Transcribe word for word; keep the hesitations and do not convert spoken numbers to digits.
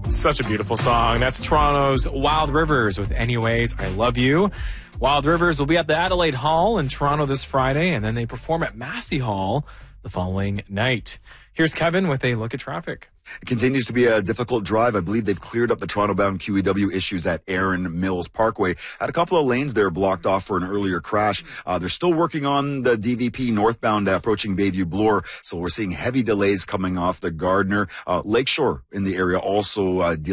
Such a beautiful song. That's Toronto's Wild Rivers with Anyways, I Love You. Wild Rivers will be at the Adelaide Hall in Toronto this Friday, and then they perform at Massey Hall the following night. Here's Kevin with a look at traffic. It continues to be a difficult drive. I believe they've cleared up the Toronto-bound Q E W issues at Erin Mills Parkway. Had a couple of lanes there blocked off for an earlier crash. Uh, they're still working on the D V P northbound uh, approaching Bayview Bloor, so we're seeing heavy delays coming off the Gardner. Uh, Lakeshore in the area also uh,